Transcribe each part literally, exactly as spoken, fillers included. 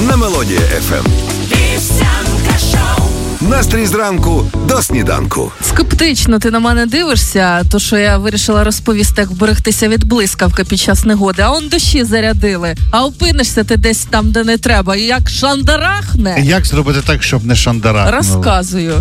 на Мелодія еф ем. Вівсянка шоу. Настрій зранку до сніданку. Скептично ти на мене дивишся, то що я вирішила розповісти, як вберегтися від блискавки під час негоди. А он дощі зарядили, а опинишся ти десь там, де не треба. І як шандарахне. Як зробити так, щоб не шандарахнуло? Розказую.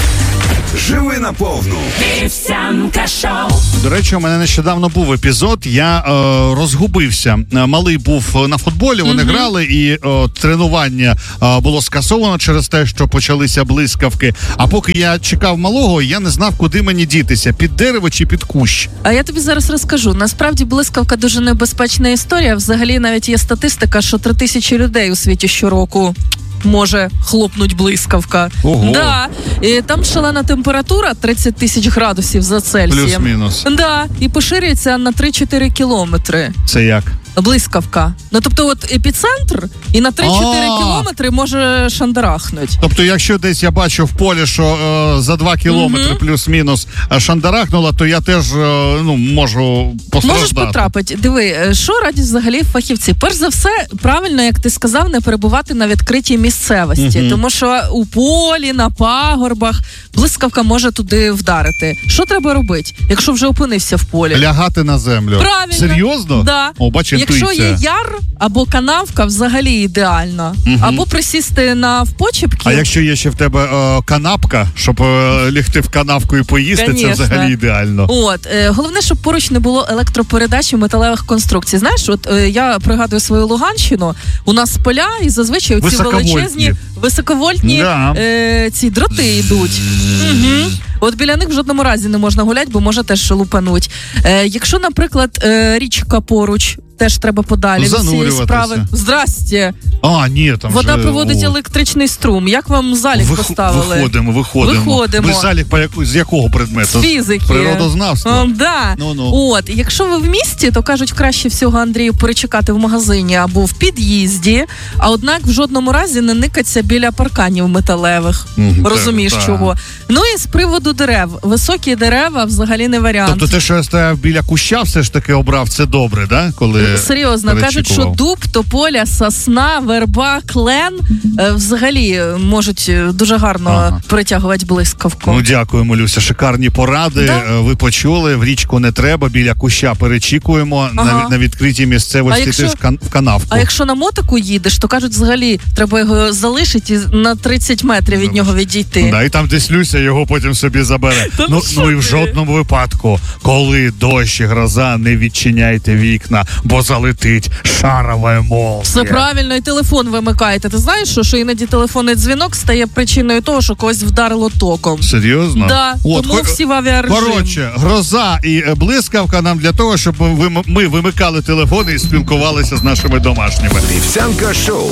Живи наповну. Вівсянка шоу. До речі, у мене нещодавно був епізод, я е, розгубився. Малий був на футболі, вони mm-hmm. грали, і е, тренування е, було скасовано через те, що почалися блискавки. А поки я чекав малого, я не знав, куди мені дітися, під дерево чи під кущ. А я тобі зараз розкажу. Насправді блискавка дуже небезпечна історія. Взагалі навіть є статистика, що три тисячі людей у світі щороку може хлопнуть блискавка. Ого. Да. І там шалена температура тридцять тисяч градусів за Цельсієм. Плюс-мінус. Да. І поширюється на три-чотири кілометри. Це як? Блискавка. Ну, тобто, от епіцентр, і на три-чотири кілометри може шандарахнуть. Тобто, якщо десь я бачу в полі, що е, за два кілометри mm-hmm. плюс-мінус шандарахнула, то я теж, е, ну, можу постраждати. Можеш потрапити. Диви, що радять взагалі фахівці? Перш за все, правильно, як ти сказав, не перебувати на відкритій місцевості. Mm-hmm. Тому що у полі, на пагорбах блискавка може туди вдарити. Що треба робити, якщо вже опинився в полі? Лягати на землю. Правильно. Серйозно? Да. О, бач, якщо є яр або канавка, взагалі ідеально. Угу. Або присісти на впочепки. А якщо є ще в тебе е, канапка, щоб е, лягти в канавку і поїсти, конечно. Це взагалі ідеально. От, е, головне, щоб поруч не було електропередач і металевих конструкцій. Знаєш, от е, я пригадую свою Луганщину, у нас поля і зазвичай ці величезні, високовольтні да. е, ці дроти йдуть. Угу. От біля них в жодному разі не можна гуляти, бо може теж лупануть. Е, якщо, наприклад, е, річка поруч, теж треба подалі від цієї справи. Здрасте. А, ні, там Вода же... проводить електричний струм. Як вам залік Вих... поставили? Виходимо, виходимо. Виходимо. Ви залік по яку... з якого предмету? З фізики. Природознавство? О, да. Ну-ну. От, якщо ви в місті, то кажуть, краще всього, Андрію, перечекати в магазині або в під'їзді, а однак в жодному разі не никаться біля парканів металевих. Mm, Розумієш, так, чого? Так. Ну і з приводу дерев. Високі дерева взагалі не варіант. Тобто те, що я стояв біля куща, все ж таки обрав, це добре, да? Коли серйозно, кажуть, що дуб, тополя, сосна, верба, клен е, взагалі можуть дуже гарно ага. притягувати блискавку. Ну, дякуємо, Люся. Шикарні поради. Да? Ви почули, в річку не треба, біля куща перечікуємо, ага. на, на відкритій місцевості якщо, ти ж кан, в канавку. А якщо на мотику їдеш, то кажуть, взагалі, треба його залишити і на тридцять метрів від нього відійти. Да, і там десь Люся його потім собі забере. ну, ну і в жодному випадку, коли дощ і гроза, не відчиняйте вікна, бо залетить шарова молнія. Все правильно, і телефон вимикаєте. Ти знаєш, що, що іноді телефонний дзвінок стає причиною того, що когось вдарило током. Серйозно? Да, От, тому всі в авіарежимі. Коротше, гроза і блискавка нам для того, щоб ми, ми вимикали телефони і спілкувалися з нашими домашніми. Вівсянка шоу.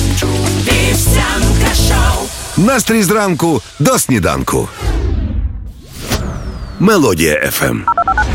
Вівсянка шоу. Настрій зранку до сніданку. Мелодія еф ем.